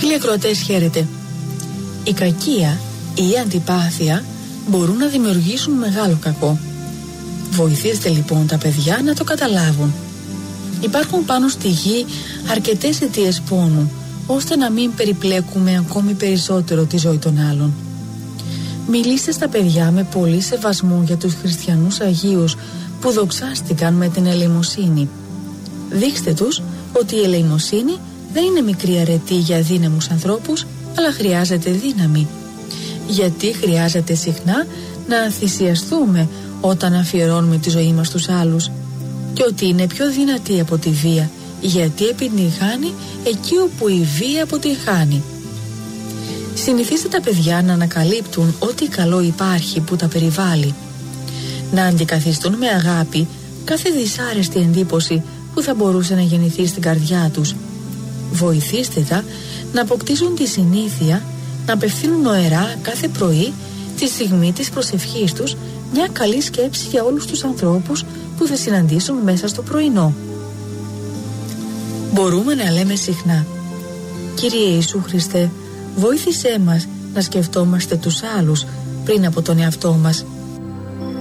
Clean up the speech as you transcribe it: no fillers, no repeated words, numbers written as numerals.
Φίλοι ακροατές, χαίρετε. Η κακία ή η αντιπάθεια μπορούν να δημιουργήσουν μεγάλο κακό. Βοηθήστε λοιπόν τα παιδιά να το καταλάβουν. Υπάρχουν πάνω στη γη αρκετές αιτίες πόνου, ώστε να μην περιπλέκουμε ακόμη περισσότερο τη ζωή των άλλων. Μιλήστε στα παιδιά με πολύ σεβασμό για τους χριστιανούς Αγίους που δοξάστηκαν με την ελεημοσύνη. Δείξτε τους ότι η ελεημοσύνη δεν είναι μικρή αρετή για αδύναμους ανθρώπους, αλλά χρειάζεται δύναμη. Γιατί χρειάζεται συχνά να θυσιαστούμε όταν αφιερώνουμε τη ζωή μας στους άλλους. Και ότι είναι πιο δυνατή από τη βία, γιατί επιτυγχάνει εκεί όπου η βία αποτυγχάνει. Συνηθίστε τα παιδιά να ανακαλύπτουν ό,τι καλό υπάρχει που τα περιβάλλει. Να αντικαθιστούν με αγάπη κάθε δυσάρεστη εντύπωση που θα μπορούσε να γεννηθεί στην καρδιά τους. Βοηθήστε τα να αποκτήσουν τη συνήθεια να απευθύνουν νοερά κάθε πρωί, τη στιγμή της προσευχής τους, μια καλή σκέψη για όλους τους ανθρώπους που θα συναντήσουν μέσα στο πρωινό. Μπορούμε να λέμε συχνά: Κύριε Ιησού Χριστέ, βοήθησέ μας να σκεφτόμαστε τους άλλους πριν από τον εαυτό μας.